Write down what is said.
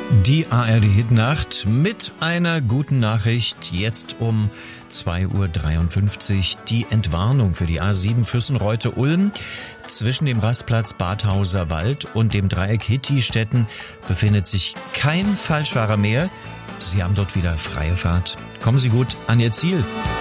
Die ARD-Hitnacht mit einer guten Nachricht. Jetzt um 2.53 Uhr die Entwarnung für die A7 Füssenreute-Ulm. Zwischen dem Rastplatz Badhauser Wald und dem Dreieck Hitti-Stetten befindet sich kein Falschfahrer mehr. Sie haben dort wieder freie Fahrt. Kommen Sie gut an Ihr Ziel.